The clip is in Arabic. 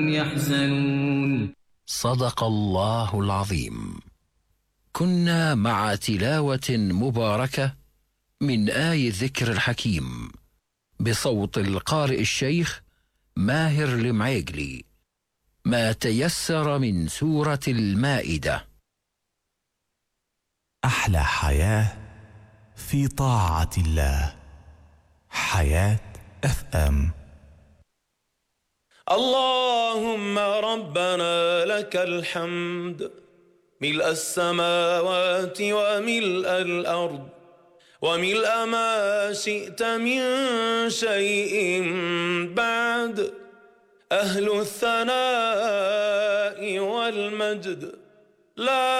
يحزنون. صدق الله العظيم. كنا مع تلاوة مباركة من آي الذكر الحكيم بصوت القارئ الشيخ ماهر المعيقلي، ما تيسر من سورة المائدة. أحلى حياة في طاعة الله. حياة FM. اللهم ربنا لك الحمد ملء السماوات وملء الأرض وملء ما شئت من شيء بعد، أهل الثناء والمجد لا